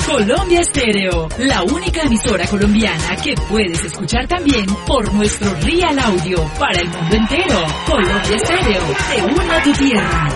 Colombia Estéreo, la única emisora colombiana que puedes escuchar también por nuestro Real Audio para el mundo entero. Colombia Estéreo, te une a tu tierra.